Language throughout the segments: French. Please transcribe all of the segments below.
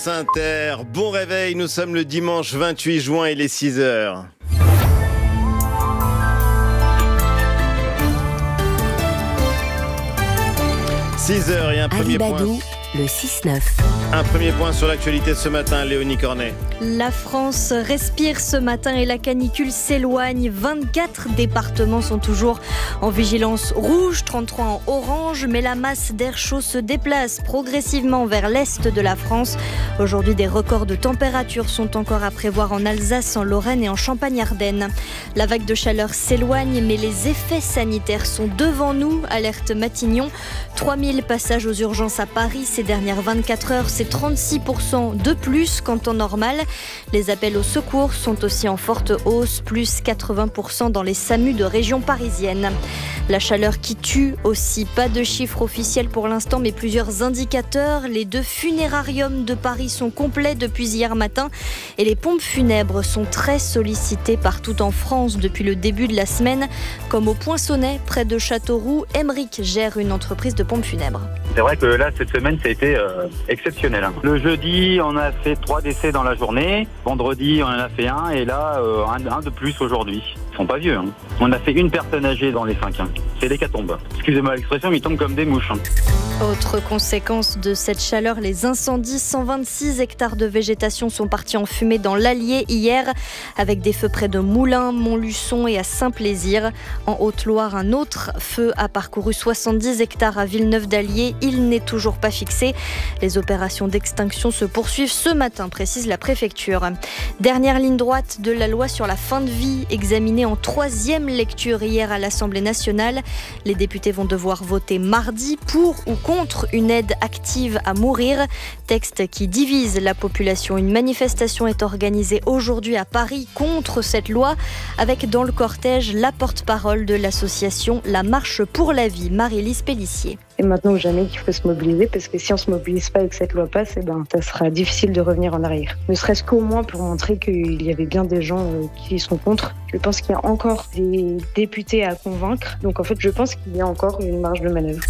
Inter, bon réveil, nous sommes le dimanche 28 juin, il est 6h. Et un premier point. Le 6-9. Un premier point sur l'actualité ce matin, Léonie Cornet. La France respire ce matin et la canicule s'éloigne. 24 départements sont toujours en vigilance rouge, 33 en orange, mais la masse d'air chaud se déplace progressivement vers l'est de la France. Aujourd'hui, des records de température sont encore à prévoir en Alsace, en Lorraine et en Champagne-Ardenne. La vague de chaleur s'éloigne, mais les effets sanitaires sont devant nous, alerte Matignon. 3000 passages aux urgences à Paris ces dernières 24 heures, c'est 36% de plus qu'en temps normal. Les appels au secours sont aussi en forte hausse, plus 80% dans les SAMU de région parisienne. La chaleur qui tue aussi, pas de chiffres officiels pour l'instant, mais plusieurs indicateurs. Les 2 funérariums de Paris sont complets depuis hier matin et les pompes funèbres sont très sollicitées partout en France depuis le début de la semaine, comme au Poinçonnet, près de Châteauroux. Emeric gère une entreprise de pompes funèbres. C'est vrai que là, cette semaine, ça a été exceptionnel. Le jeudi, on a fait 3 décès dans la journée. Vendredi, on en a fait 1. Et là, un de plus aujourd'hui. Ils sont pas vieux. On a fait une personne âgée dans les 5. C'est l'hécatombe. Excusez-moi l'expression, mais ils tombent comme des mouches. Autre conséquence de cette chaleur, les incendies. 126 hectares de végétation sont partis en fumée dans l'Allier hier, avec des feux près de Moulins, Montluçon et à Saint-Plaisir. En Haute-Loire, un autre feu a parcouru 70 hectares à Villeneuve-d'Allier. Il n'est toujours pas fixé. Les opérations d'extinction se poursuivent ce matin, précise la préfecture. Dernière ligne droite de la loi sur la fin de vie, examinée en 3e lecture hier à l'Assemblée nationale. Les députés vont devoir voter mardi pour ou contre une aide active à mourir. Texte qui divise la population. Une manifestation est organisée aujourd'hui à Paris contre cette loi, avec dans le cortège la porte-parole de l'association La Marche pour la Vie, Marie-Lise Pellissier. Et maintenant ou jamais qu'il faut se mobiliser, parce que si on ne se mobilise pas et que cette loi passe, ça sera difficile de revenir en arrière. Ne serait-ce qu'au moins pour montrer qu'il y avait bien des gens qui sont contre. Je pense qu'il y a encore des députés à convaincre. Donc en fait, je pense qu'il y a encore une marge de manœuvre.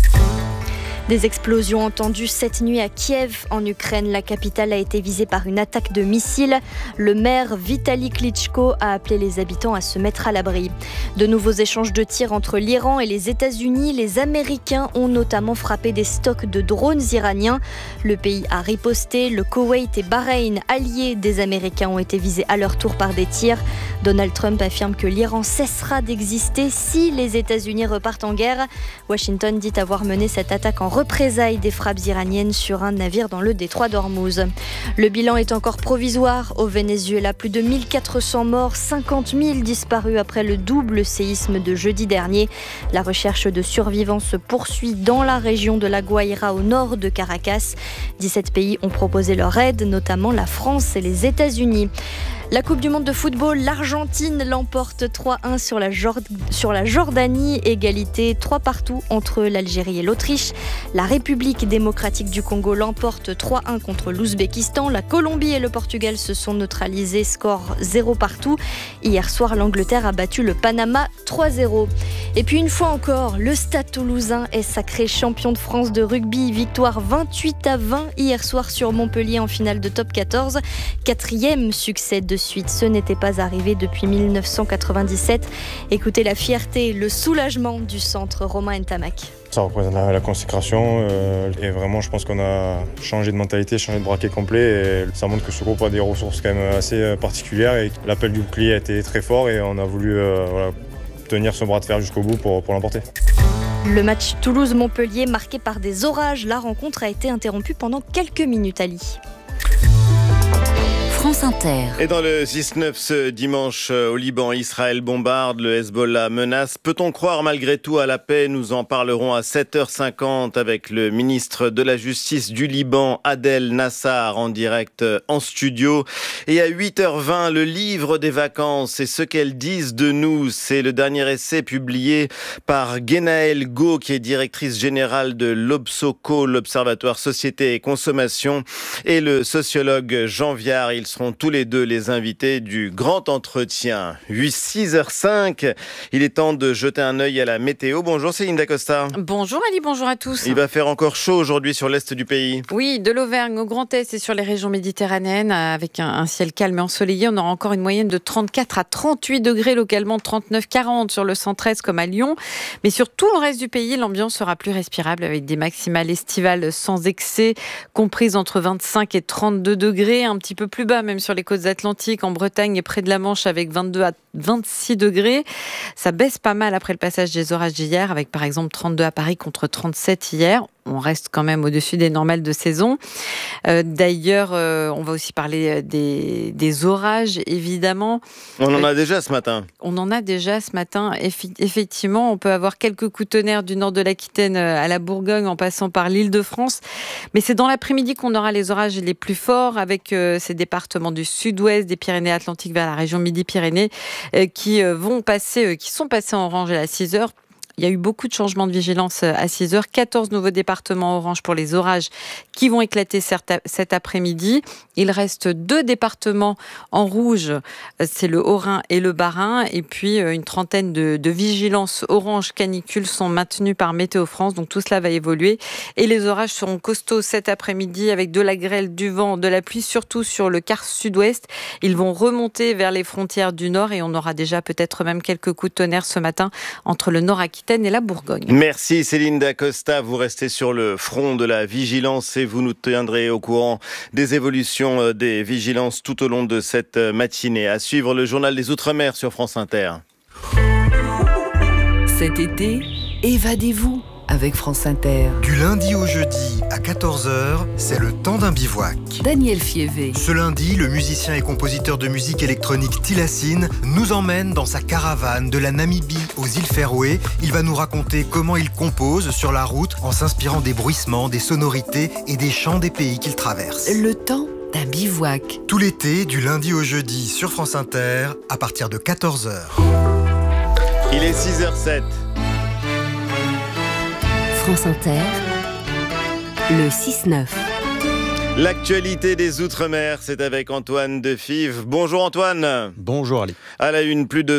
Des explosions entendues cette nuit à Kiev, en Ukraine. La capitale a été visée par une attaque de missiles. Le maire Vitali Klitschko a appelé les habitants à se mettre à l'abri. De nouveaux échanges de tirs entre l'Iran et les États-Unis. Les Américains ont notamment frappé des stocks de drones iraniens. Le pays a riposté. Le Koweït et Bahreïn, alliés des Américains, ont été visés à leur tour par des tirs. Donald Trump affirme que l'Iran cessera d'exister si les États-Unis repartent en guerre. Washington dit avoir mené cette attaque en représailles des frappes iraniennes sur un navire dans le détroit d'Ormuz. Le bilan est encore provisoire au Venezuela. Plus de 1400 morts, 50 000 disparus après le double séisme de jeudi dernier. La recherche de survivants se poursuit dans la région de la Guaira au nord de Caracas. 17 pays ont proposé leur aide, notamment la France et les États-Unis. La Coupe du Monde de football, l'Argentine l'emporte 3-1 sur la Jordanie. Égalité 3-3 entre l'Algérie et l'Autriche. La République démocratique du Congo l'emporte 3-1 contre l'Ouzbékistan. La Colombie et le Portugal se sont neutralisés, score 0-0. Hier soir, l'Angleterre a battu le Panama 3-0. Et puis une fois encore, le Stade Toulousain est sacré champion de France de rugby. Victoire 28-20 hier soir sur Montpellier en finale de top 14. 4e succès de suite. Ce n'était pas arrivé depuis 1997. Écoutez la fierté, le soulagement du centre Romain Ntamak. Ça représente la consécration et vraiment je pense qu'on a changé de mentalité, changé de braquet complet et ça montre que ce groupe a des ressources quand même assez particulières et l'appel du bouclier a été très fort et on a voulu tenir ce bras de fer jusqu'au bout pour l'emporter. Le match Toulouse-Montpellier marqué par des orages, la rencontre a été interrompue pendant quelques minutes, Ali. France Inter. Et dans le 6-9 ce dimanche au Liban, Israël bombarde, le Hezbollah menace. Peut-on croire malgré tout à la paix ? Nous en parlerons à 7h50 avec le ministre de la Justice du Liban, Adel Nassar, en direct en studio. Et à 8h20, le livre des vacances et ce qu'elles disent de nous. C'est le dernier essai publié par Guénaëlle Go, qui est directrice générale de l'Obsoco, l'Observatoire Société et Consommation, et le sociologue Jean Viard. Ils seront tous les deux les invités du grand entretien. 6h05, il est temps de jeter un œil à la météo. Bonjour Céline Dacosta. Bonjour Ali, bonjour à tous. Il va faire encore chaud aujourd'hui sur l'est du pays. Oui, de l'Auvergne au Grand Est et sur les régions méditerranéennes avec un ciel calme et ensoleillé. On aura encore une moyenne de 34 à 38 degrés, localement 39-40 sur le centre-est comme à Lyon. Mais sur tout le reste du pays, l'ambiance sera plus respirable avec des maximales estivales sans excès, comprises entre 25 et 32 degrés, un petit peu plus bas même sur les côtes atlantiques, en Bretagne et près de la Manche avec 22 à 26 degrés. Ça baisse pas mal après le passage des orages d'hier avec par exemple 32 à Paris contre 37 hier. On reste quand même au-dessus des normales de saison. D'ailleurs, on va aussi parler des orages, évidemment. On en a déjà ce matin. On en a déjà ce matin. Effectivement, on peut avoir quelques coups de tonnerre du nord de l'Aquitaine à la Bourgogne en passant par l'Île-de-France. Mais c'est dans l'après-midi qu'on aura les orages les plus forts avec ces départements du sud-ouest, des Pyrénées-Atlantiques vers la région Midi-Pyrénées qui sont passés en orange à 6 heures. Il y a eu beaucoup de changements de vigilance à 6 heures. 14 nouveaux départements orange pour les orages qui vont éclater cet après-midi. Il reste 2 départements en rouge, c'est le Haut-Rhin et le Bas-Rhin. Et puis une trentaine de vigilances orange canicule sont maintenues par Météo France. Donc tout cela va évoluer. Et les orages seront costauds cet après-midi avec de la grêle, du vent, de la pluie, surtout sur le quart sud-ouest. Ils vont remonter vers les frontières du nord et on aura déjà peut-être même quelques coups de tonnerre ce matin entre le Nord-Aquitaine et la Bourgogne. Merci Céline Dacosta, vous restez sur le front de la vigilance et vous nous tiendrez au courant des évolutions des vigilances tout au long de cette matinée. À suivre le journal des Outre-mer sur France Inter. Cet été, évadez-vous avec France Inter. Du lundi au jeudi à 14h, c'est le temps d'un bivouac. Daniel Fievé. Ce lundi, le musicien et compositeur de musique électronique Tilassine nous emmène dans sa caravane de la Namibie aux îles Féroé. Il va nous raconter comment il compose sur la route en s'inspirant des bruissements, des sonorités et des chants des pays qu'il traverse. Le temps d'un bivouac. Tout l'été, du lundi au jeudi sur France Inter, à partir de 14h. Il est 6h07. France Inter, le 6-9. L'actualité des Outre-mer, c'est avec Antoine Defive. Bonjour Antoine. Bonjour Ali. À la une, plus de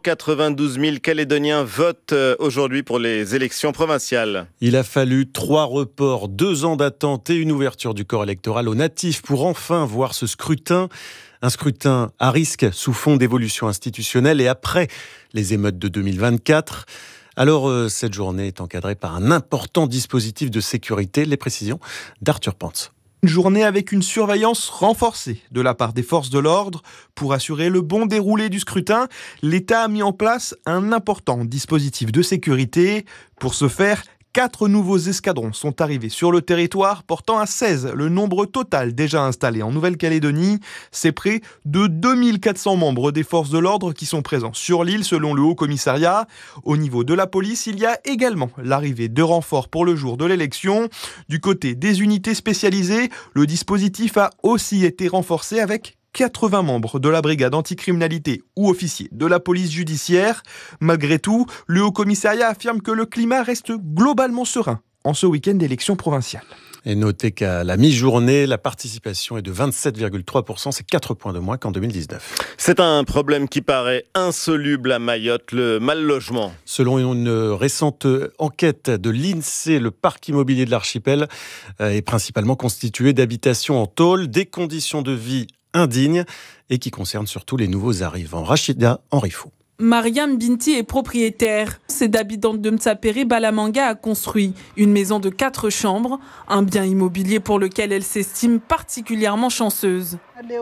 192 000 Calédoniens votent aujourd'hui pour les élections provinciales. Il a fallu 3 reports, 2 ans d'attente et une ouverture du corps électoral aux natifs pour enfin voir ce scrutin. Un scrutin à risque sous fond d'évolution institutionnelle et après les émeutes de 2024. Alors, cette journée est encadrée par un important dispositif de sécurité. Les précisions d'Arthur Pantz. Une journée avec une surveillance renforcée de la part des forces de l'ordre. Pour assurer le bon déroulé du scrutin, l'État a mis en place un important dispositif de sécurité. Pour ce faire, 4 nouveaux escadrons sont arrivés sur le territoire, portant à 16 le nombre total déjà installé en Nouvelle-Calédonie. C'est près de 2400 membres des forces de l'ordre qui sont présents sur l'île selon le Haut-Commissariat. Au niveau de la police, il y a également l'arrivée de renforts pour le jour de l'élection. Du côté des unités spécialisées, le dispositif a aussi été renforcé avec 80 membres de la brigade anticriminalité ou officiers de la police judiciaire. Malgré tout, le Haut-Commissariat affirme que le climat reste globalement serein en ce week-end d'élection provinciale. Et notez qu'à la mi-journée, la participation est de 27,3%, c'est 4 points de moins qu'en 2019. C'est un problème qui paraît insoluble à Mayotte, le mal-logement. Selon une récente enquête de l'INSEE, le parc immobilier de l'archipel est principalement constitué d'habitations en tôle, des conditions de vie indignes et qui concernent surtout les nouveaux arrivants. Rachida Henrifou. Mariam Binti est propriétaire. Cette habitante de Mtsaperi, Balamanga, a construit une maison de 4 chambres, un bien immobilier pour lequel elle s'estime particulièrement chanceuse.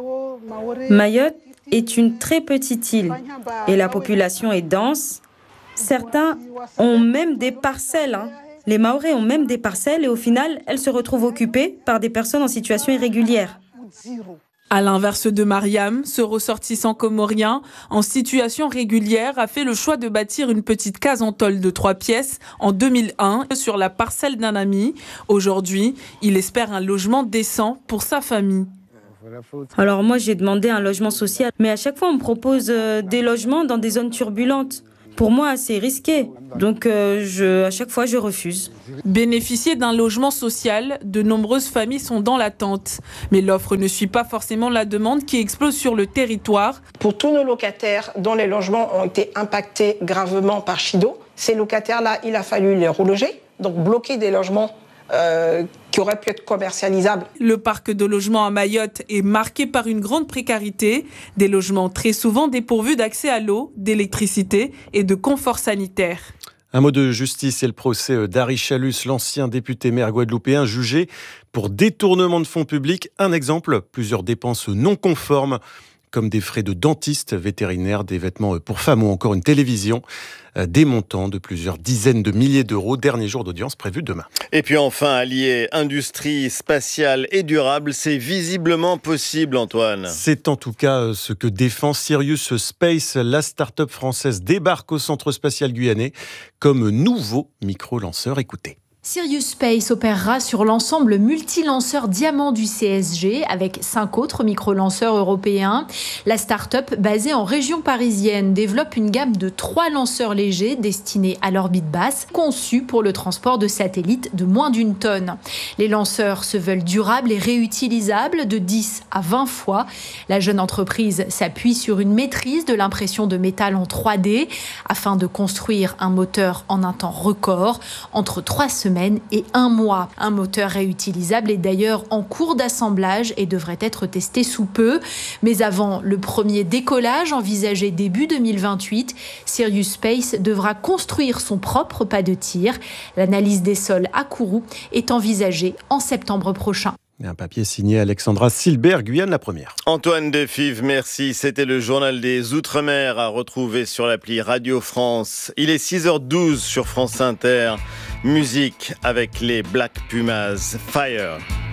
Mayotte est une très petite île et la population est dense. Certains ont même des parcelles. Les Mahorais ont même des parcelles et au final, elles se retrouvent occupées par des personnes en situation irrégulière. À l'inverse de Mariam, ce ressortissant comorien, en situation régulière, a fait le choix de bâtir une petite case en tôle de 3 pièces en 2001 sur la parcelle d'un ami. Aujourd'hui, il espère un logement décent pour sa famille. Alors moi, j'ai demandé un logement social, mais à chaque fois, on me propose des logements dans des zones turbulentes. Pour moi, c'est risqué. Donc, à chaque fois, je refuse. Bénéficier d'un logement social, de nombreuses familles sont dans l'attente. Mais l'offre ne suit pas forcément la demande qui explose sur le territoire. Pour tous nos locataires dont les logements ont été impactés gravement par Chido, ces locataires-là, il a fallu les reloger, donc bloquer des logements qui auraient pu être commercialisables. Le parc de logements à Mayotte est marqué par une grande précarité, des logements très souvent dépourvus d'accès à l'eau, d'électricité et de confort sanitaire. Un mot de justice et le procès d'Harry Chalus, l'ancien député maire guadeloupéen, jugé pour détournement de fonds publics. Un exemple, plusieurs dépenses non conformes, comme des frais de dentiste, vétérinaire, des vêtements pour femmes ou encore une télévision. Des montants de plusieurs dizaines de milliers d'euros. Dernier jour d'audience prévu demain. Et puis enfin, allier industrie spatiale et durable, c'est visiblement possible, Antoine. C'est en tout cas ce que défend Sirius Space. La start-up française débarque au centre spatial guyanais comme nouveau micro-lanceur. Écoutez. Sirius Space opérera sur l'ensemble multi-lanceur Diamant du CSG avec 5 autres micro-lanceurs européens. La start-up, basée en région parisienne, développe une gamme de 3 lanceurs légers destinés à l'orbite basse, conçus pour le transport de satellites de moins d'1 tonne. Les lanceurs se veulent durables et réutilisables de 10 à 20 fois. La jeune entreprise s'appuie sur une maîtrise de l'impression de métal en 3D afin de construire un moteur en un temps record, entre 3 semaines et 1 mois. Un moteur réutilisable est d'ailleurs en cours d'assemblage et devrait être testé sous peu. Mais avant le premier décollage envisagé début 2028, Sirius Space devra construire son propre pas de tir. L'analyse des sols à Kourou est envisagée en septembre prochain. Et un papier signé Alexandra Silbert, Guyane la première. Antoine Defive, merci. C'était le journal des Outre-mer à retrouver sur l'appli Radio France. Il est 6h12 sur France Inter. Musique avec les Black Pumas. Fire.